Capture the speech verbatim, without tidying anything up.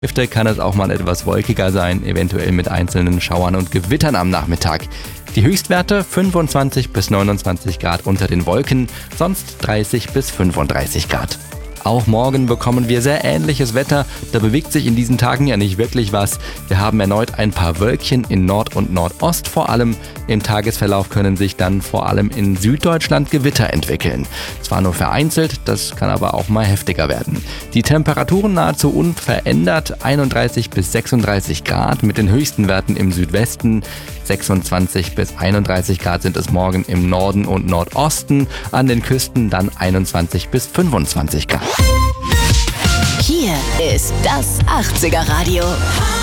Hälfte kann es auch mal etwas wolkiger sein, eventuell mit einzelnen Schauern und Gewittern am Nachmittag. Die Höchstwerte fünfundzwanzig bis neunundzwanzig Grad unter den Wolken, sonst dreißig bis fünfunddreißig Grad. Auch morgen bekommen wir sehr ähnliches Wetter, da bewegt sich in diesen Tagen ja nicht wirklich was. Wir haben erneut ein paar Wölkchen in Nord- und Nordost vor allem. Im Tagesverlauf können sich dann vor allem in Süddeutschland Gewitter entwickeln. Zwar nur vereinzelt, das kann aber auch mal heftiger werden. Die Temperaturen nahezu unverändert, einunddreißig bis sechsunddreißig Grad mit den höchsten Werten im Südwesten. sechsundzwanzig bis einunddreißig Grad sind es morgen im Norden und Nordosten, an den Küsten dann einundzwanzig bis fünfundzwanzig Grad. Hier ist das achtziger Radio.